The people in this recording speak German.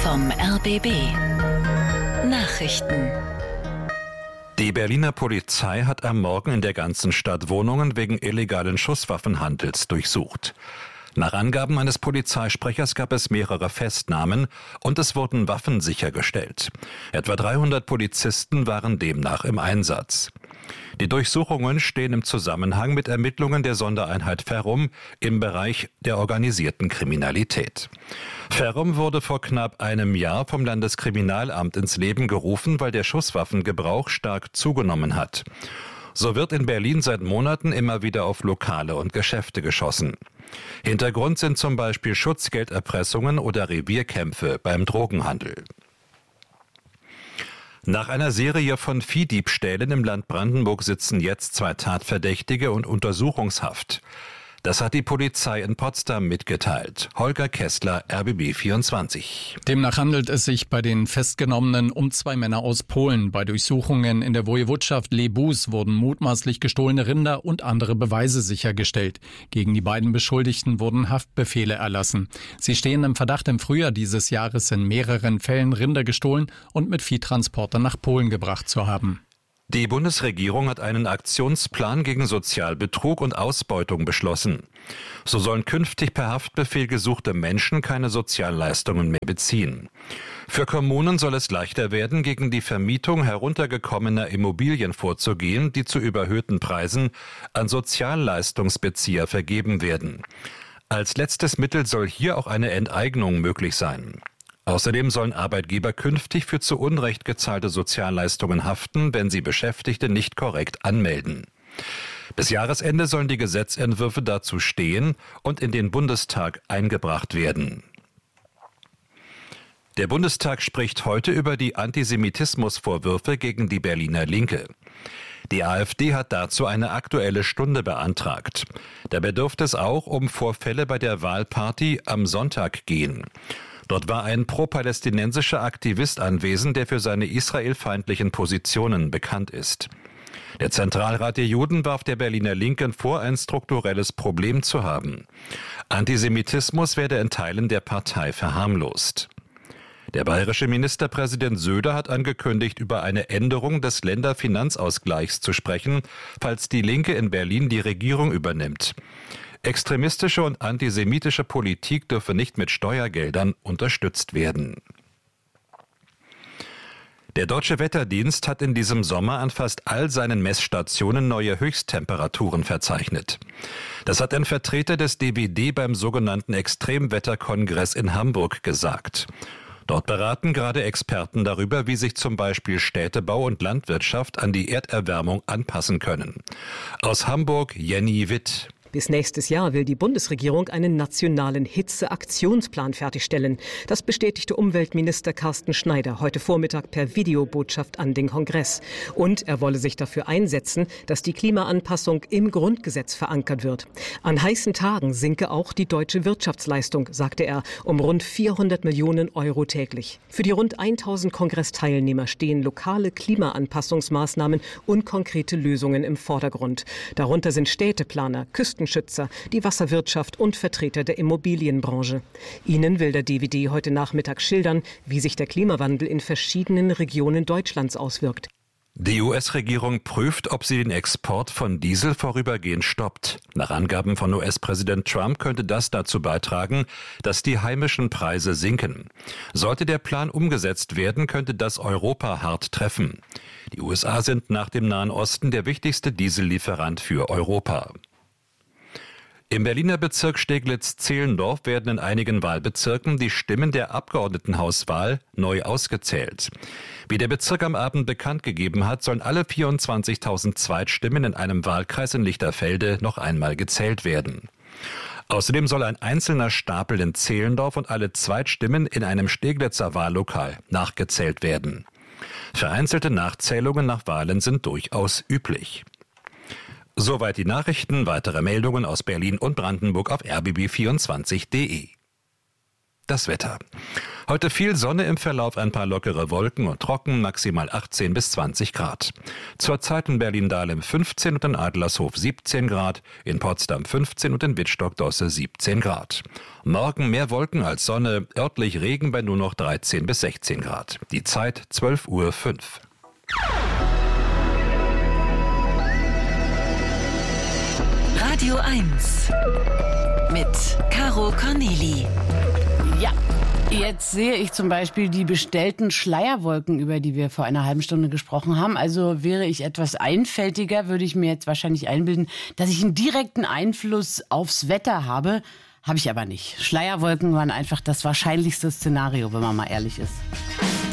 vom RBB. Nachrichten. Die Berliner Polizei hat am Morgen in der ganzen Stadt Wohnungen wegen illegalen Schusswaffenhandels durchsucht. Nach Angaben eines Polizeisprechers gab es mehrere Festnahmen und es wurden Waffen sichergestellt. Etwa 300 Polizisten waren demnach im Einsatz. Die Durchsuchungen stehen im Zusammenhang mit Ermittlungen der Sondereinheit Ferrum im Bereich der organisierten Kriminalität. Ferrum wurde vor knapp einem Jahr vom Landeskriminalamt ins Leben gerufen, weil der Schusswaffengebrauch stark zugenommen hat. So wird in Berlin seit Monaten immer wieder auf Lokale und Geschäfte geschossen. Hintergrund sind zum Beispiel Schutzgelderpressungen oder Revierkämpfe beim Drogenhandel. Nach einer Serie von Viehdiebstählen im Land Brandenburg sitzen jetzt 2 Tatverdächtige in Untersuchungshaft. Das hat die Polizei in Potsdam mitgeteilt. Holger Kessler, RBB 24. Demnach handelt es sich bei den Festgenommenen um 2 Männer aus Polen. Bei Durchsuchungen in der Woiwodschaft Lebus wurden mutmaßlich gestohlene Rinder und andere Beweise sichergestellt. Gegen die beiden Beschuldigten wurden Haftbefehle erlassen. Sie stehen im Verdacht, im Frühjahr dieses Jahres in mehreren Fällen Rinder gestohlen und mit Viehtransportern nach Polen gebracht zu haben. Die Bundesregierung hat einen Aktionsplan gegen Sozialbetrug und Ausbeutung beschlossen. So sollen künftig per Haftbefehl gesuchte Menschen keine Sozialleistungen mehr beziehen. Für Kommunen soll es leichter werden, gegen die Vermietung heruntergekommener Immobilien vorzugehen, die zu überhöhten Preisen an Sozialleistungsbezieher vergeben werden. Als letztes Mittel soll hier auch eine Enteignung möglich sein. Außerdem sollen Arbeitgeber künftig für zu Unrecht gezahlte Sozialleistungen haften, wenn sie Beschäftigte nicht korrekt anmelden. Bis Jahresende sollen die Gesetzentwürfe dazu stehen und in den Bundestag eingebracht werden. Der Bundestag spricht heute über die Antisemitismusvorwürfe gegen die Berliner Linke. Die AfD hat dazu eine Aktuelle Stunde beantragt. Dabei dürfte es auch um Vorfälle bei der Wahlparty am Sonntag gehen. Dort war ein pro-palästinensischer Aktivist anwesend, der für seine israelfeindlichen Positionen bekannt ist. Der Zentralrat der Juden warf der Berliner Linken vor, ein strukturelles Problem zu haben. Antisemitismus werde in Teilen der Partei verharmlost. Der bayerische Ministerpräsident Söder hat angekündigt, über eine Änderung des Länderfinanzausgleichs zu sprechen, falls die Linke in Berlin die Regierung übernimmt. Extremistische und antisemitische Politik dürfe nicht mit Steuergeldern unterstützt werden. Der Deutsche Wetterdienst hat in diesem Sommer an fast all seinen Messstationen neue Höchsttemperaturen verzeichnet. Das hat ein Vertreter des DWD beim sogenannten Extremwetterkongress in Hamburg gesagt. Dort beraten gerade Experten darüber, wie sich zum Beispiel Städtebau und Landwirtschaft an die Erderwärmung anpassen können. Aus Hamburg Jenny Witt. Bis nächstes Jahr will die Bundesregierung einen nationalen Hitzeaktionsplan fertigstellen. Das bestätigte Umweltminister Carsten Schneider heute Vormittag per Videobotschaft an den Kongress. Und er wolle sich dafür einsetzen, dass die Klimaanpassung im Grundgesetz verankert wird. An heißen Tagen sinke auch die deutsche Wirtschaftsleistung, sagte er, um rund 400 Millionen Euro täglich. Für die rund 1000 Kongressteilnehmer stehen lokale Klimaanpassungsmaßnahmen und konkrete Lösungen im Vordergrund. Darunter sind Städteplaner, Küstenschützer, die Wasserwirtschaft und Vertreter der Immobilienbranche. Ihnen will der DWD heute Nachmittag schildern, wie sich der Klimawandel in verschiedenen Regionen Deutschlands auswirkt. Die US-Regierung prüft, ob sie den Export von Diesel vorübergehend stoppt. Nach Angaben von US-Präsident Trump könnte das dazu beitragen, dass die heimischen Preise sinken. Sollte der Plan umgesetzt werden, könnte das Europa hart treffen. Die USA sind nach dem Nahen Osten der wichtigste Diesellieferant für Europa. Im Berliner Bezirk Steglitz-Zehlendorf werden in einigen Wahlbezirken die Stimmen der Abgeordnetenhauswahl neu ausgezählt. Wie der Bezirk am Abend bekannt gegeben hat, sollen alle 24.000 Zweitstimmen in einem Wahlkreis in Lichterfelde noch einmal gezählt werden. Außerdem soll ein einzelner Stapel in Zehlendorf und alle Zweitstimmen in einem Steglitzer Wahllokal nachgezählt werden. Vereinzelte Nachzählungen nach Wahlen sind durchaus üblich. Soweit die Nachrichten. Weitere Meldungen aus Berlin und Brandenburg auf rbb24.de. Das Wetter. Heute viel Sonne, im Verlauf ein paar lockere Wolken und trocken, maximal 18 bis 20 Grad. Zurzeit in Berlin-Dahlem 15 und in Adlershof 17 Grad, in Potsdam 15 und in Wittstock-Dosse 17 Grad. Morgen mehr Wolken als Sonne, örtlich Regen bei nur noch 13 bis 16 Grad. Die Zeit 12:05 Uhr. Radio 1 mit Caro Corneli. Ja, jetzt sehe ich zum Beispiel die bestellten Schleierwolken, über die wir vor einer halben Stunde gesprochen haben. Also wäre ich etwas einfältiger, würde ich mir jetzt wahrscheinlich einbilden, dass ich einen direkten Einfluss aufs Wetter habe. Habe ich aber nicht. Schleierwolken waren einfach das wahrscheinlichste Szenario, wenn man mal ehrlich ist.